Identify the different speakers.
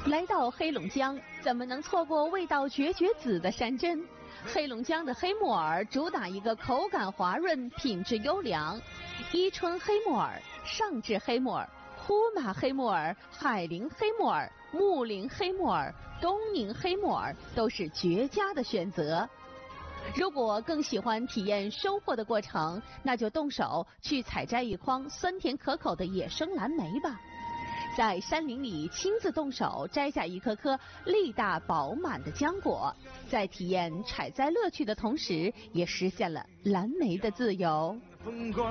Speaker 1: 来到黑龙江，怎么能错过味道绝子的山珍？黑龙江的黑木耳主打一个口感滑润、品质优良。伊春黑木耳、上智黑木耳、呼玛黑木耳、海陵黑木耳、木林黑木耳、东宁黑木耳都是绝佳的选择。如果更喜欢体验收获的过程，那就动手去采摘一筐酸甜可口的野生蓝莓吧。在山林里亲自动手摘下一颗颗粒大饱满的浆果，在体验采摘乐趣的同时，也实现了蓝莓的自由。